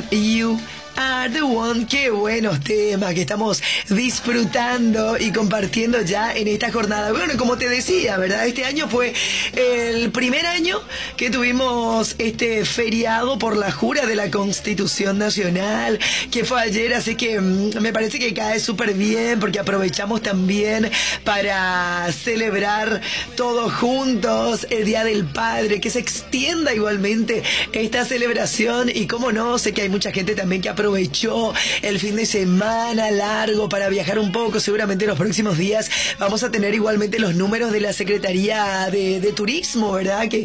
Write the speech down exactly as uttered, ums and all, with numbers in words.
You Are the One. Qué buenos temas que estamos disfrutando y compartiendo ya en esta jornada. Bueno, como te decía, ¿verdad? Este año fue el primer año que tuvimos este feriado por la jura de la Constitución Nacional, que fue ayer, así que mmm, me parece que cae súper bien porque aprovechamos también para celebrar todos juntos el Día del Padre, que se extienda igualmente esta celebración. Y cómo no, sé que hay mucha gente también que aprovechó el fin de semana largo para viajar un poco. Seguramente en los próximos días vamos a tener igualmente los números de la Secretaría de, de Turismo, ¿verdad? Que